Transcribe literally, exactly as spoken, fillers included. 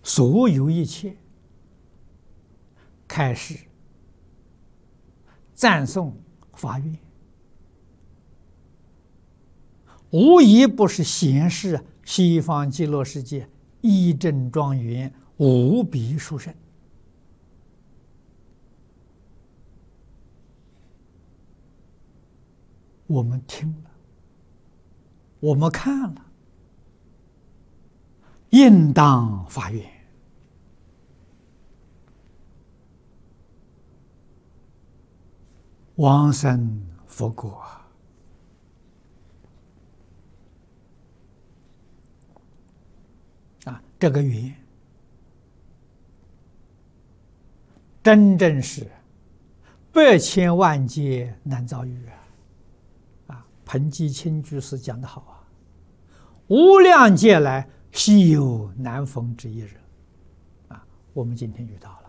所有一切开始赞颂发愿，无一不是显示西方极乐世界义正庄严、无比殊胜。我们听了，我们看了，应当发愿。往生佛果啊，这个愿真正是百千万劫难遭遇啊！啊，彭基清居士讲得好啊，无量劫来稀有难逢之一人啊，我们今天遇到了。